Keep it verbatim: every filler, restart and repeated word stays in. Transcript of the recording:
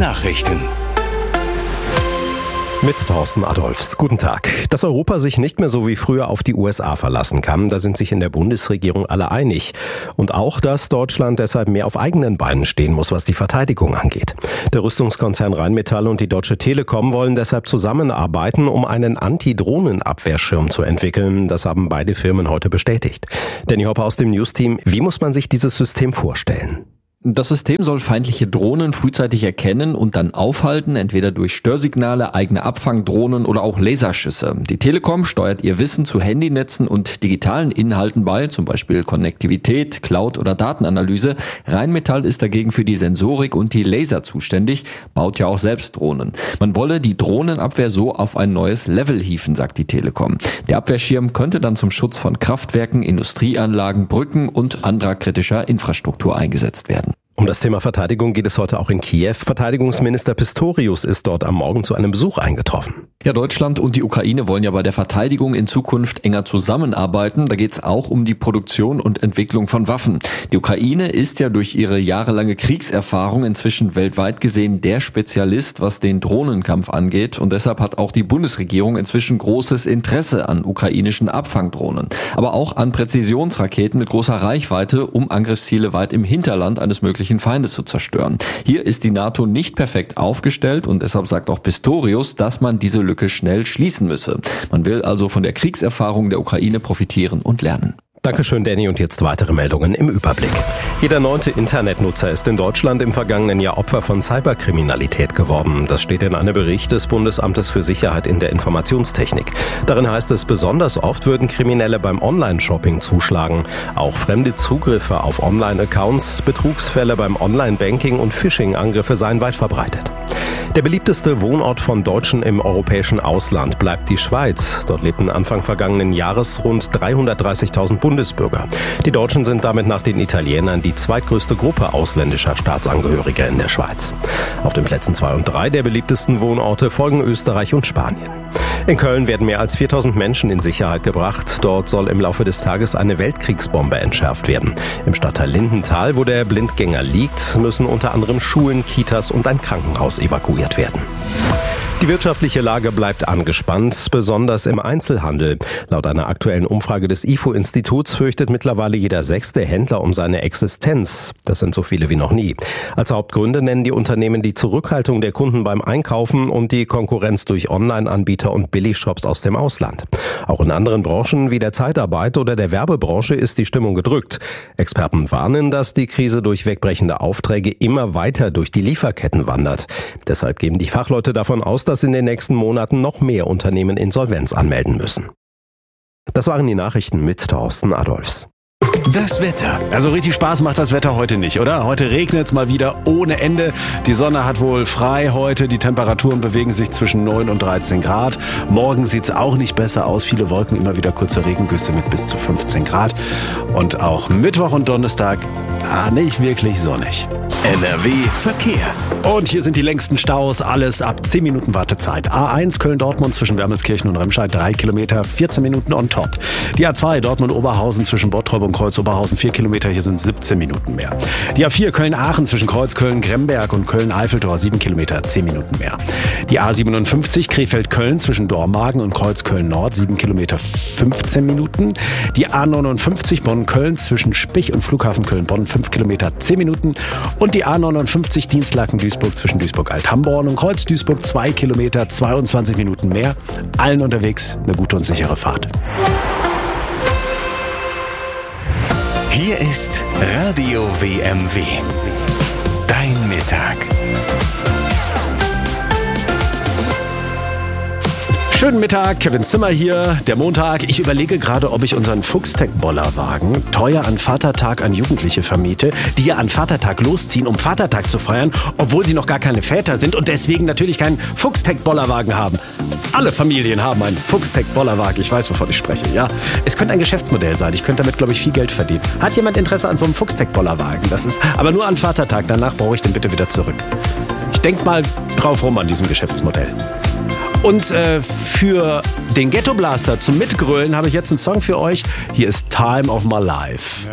Nachrichten. Mit Thorsten Adolfs. Guten Tag. Dass Europa sich nicht mehr so wie früher auf die U S A verlassen kann, da sind sich in der Bundesregierung alle einig. Und auch, dass Deutschland deshalb mehr auf eigenen Beinen stehen muss, was die Verteidigung angeht. Der Rüstungskonzern Rheinmetall und die Deutsche Telekom wollen deshalb zusammenarbeiten, um einen Anti-Drohnen-Abwehrschirm zu entwickeln. Das haben beide Firmen heute bestätigt. Danny Hopper aus dem News-Team. Wie muss man sich dieses System vorstellen? Das System soll feindliche Drohnen frühzeitig erkennen und dann aufhalten, entweder durch Störsignale, eigene Abfangdrohnen oder auch Laserschüsse. Die Telekom steuert ihr Wissen zu Handynetzen und digitalen Inhalten bei, zum Beispiel Konnektivität, Cloud oder Datenanalyse. Rheinmetall ist dagegen für die Sensorik und die Laser zuständig, baut ja auch selbst Drohnen. Man wolle die Drohnenabwehr so auf ein neues Level hieven, sagt die Telekom. Der Abwehrschirm könnte dann zum Schutz von Kraftwerken, Industrieanlagen, Brücken und anderer kritischer Infrastruktur eingesetzt werden. Um das Thema Verteidigung geht es heute auch in Kiew. Verteidigungsminister Pistorius ist dort am Morgen zu einem Besuch eingetroffen. Ja, Deutschland und die Ukraine wollen ja bei der Verteidigung in Zukunft enger zusammenarbeiten. Da geht es auch um die Produktion und Entwicklung von Waffen. Die Ukraine ist ja durch ihre jahrelange Kriegserfahrung inzwischen weltweit gesehen der Spezialist, was den Drohnenkampf angeht. Und deshalb hat auch die Bundesregierung inzwischen großes Interesse an ukrainischen Abfangdrohnen. Aber auch an Präzisionsraketen mit großer Reichweite, um Angriffsziele weit im Hinterland eines möglichen Feindes zu zerstören. Hier ist die NATO nicht perfekt aufgestellt und deshalb sagt auch Pistorius, dass man diese Lücke schnell schließen müsse. Man will also von der Kriegserfahrung der Ukraine profitieren und lernen. Dankeschön, Danny. Und jetzt weitere Meldungen im Überblick. Jeder neunte Internetnutzer ist in Deutschland im vergangenen Jahr Opfer von Cyberkriminalität geworden. Das steht in einem Bericht des Bundesamtes für Sicherheit in der Informationstechnik. Darin heißt es, besonders oft würden Kriminelle beim Online-Shopping zuschlagen. Auch fremde Zugriffe auf Online-Accounts, Betrugsfälle beim Online-Banking und Phishing-Angriffe seien weit verbreitet. Der beliebteste Wohnort von Deutschen im europäischen Ausland bleibt die Schweiz. Dort lebten Anfang vergangenen Jahres rund dreihundertdreißigtausend Bundesbürger. Die Deutschen sind damit nach den Italienern die zweitgrößte Gruppe ausländischer Staatsangehöriger in der Schweiz. Auf den Plätzen zwei und drei der beliebtesten Wohnorte folgen Österreich und Spanien. In Köln werden mehr als viertausend Menschen in Sicherheit gebracht. Dort soll im Laufe des Tages eine Weltkriegsbombe entschärft werden. Im Stadtteil Lindenthal, wo der Blindgänger liegt, müssen unter anderem Schulen, Kitas und ein Krankenhaus evakuiert werden. Die wirtschaftliche Lage bleibt angespannt, besonders im Einzelhandel. Laut einer aktuellen Umfrage des I F O-Instituts fürchtet mittlerweile jeder sechste Händler um seine Existenz. Das sind so viele wie noch nie. Als Hauptgründe nennen die Unternehmen die Zurückhaltung der Kunden beim Einkaufen und die Konkurrenz durch Online-Anbieter und Billigshops aus dem Ausland. Auch in anderen Branchen wie der Zeitarbeit oder der Werbebranche ist die Stimmung gedrückt. Experten warnen, dass die Krise durch wegbrechende Aufträge immer weiter durch die Lieferketten wandert. Deshalb gehen die Fachleute davon aus, dass in den nächsten Monaten noch mehr Unternehmen Insolvenz anmelden müssen. Das waren die Nachrichten mit Thorsten Adolfs. Das Wetter. Also richtig Spaß macht das Wetter heute nicht, oder? Heute regnet es mal wieder ohne Ende. Die Sonne hat wohl frei heute. Die Temperaturen bewegen sich zwischen neun und dreizehn Grad. Morgen sieht es auch nicht besser aus. Viele Wolken, immer wieder kurze Regengüsse mit bis zu fünfzehn Grad. Und auch Mittwoch und Donnerstag, ah, nicht wirklich sonnig. N R W Verkehr. Und hier sind die längsten Staus. Alles ab zehn Minuten Wartezeit. A eins Köln-Dortmund zwischen Wermelskirchen und Remscheid drei Kilometer, vierzehn Minuten on top. Die A zwei Dortmund-Oberhausen zwischen Bottrop und Kreuz-Oberhausen vier Kilometer, hier sind siebzehn Minuten mehr. Die A vier Köln-Aachen zwischen Kreuzköln-Gremberg und Köln-Eiffeltor sieben Kilometer, zehn Minuten mehr. Die A siebenundfünfzig Krefeld-Köln zwischen Dormagen und Kreuzköln-Nord sieben Kilometer, fünfzehn Minuten. Die A neunundfünfzig Bonn-Köln zwischen Spich und Flughafen Köln-Bonn fünf Kilometer, zehn Minuten. Und die A neunundfünfzig Dienstlaken-Duisburg zwischen Duisburg-Alt-Hamborn und Kreuz-Duisburg zwei Kilometer, zweiundzwanzig Minuten mehr. Allen unterwegs eine gute und sichere Fahrt. Hier ist Radio W M W. Dein Mittag. Schönen Mittag, Kevin Zimmer hier, der Montag. Ich überlege gerade, ob ich unseren Fuchstech-Bollerwagen teuer an Vatertag an Jugendliche vermiete, die ja an Vatertag losziehen, um Vatertag zu feiern, obwohl sie noch gar keine Väter sind und deswegen natürlich keinen Fuchstech-Bollerwagen haben. Alle Familien haben einen Fuchstech-Bollerwagen. Ich weiß, wovon ich spreche, ja. Es könnte ein Geschäftsmodell sein. Ich könnte damit, glaube ich, viel Geld verdienen. Hat jemand Interesse an so einem Fuchstech-Bollerwagen? Das ist aber nur an Vatertag. Danach brauche ich den bitte wieder zurück. Ich denke mal drauf rum an diesem Geschäftsmodell. Und äh, für den Ghetto Blaster zum Mitgrölen habe ich jetzt einen Song für euch. Hier ist Time of My Life.